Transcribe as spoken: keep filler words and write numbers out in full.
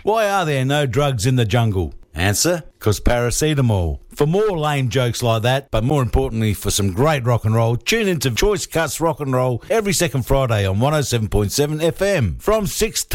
Why are there no drugs in the jungle? Answer, because paracetamol. For more lame jokes like that, but more importantly for some great rock and roll, tune into Choice Cuts Rock and Roll every second Friday on one oh seven point seven F M from six to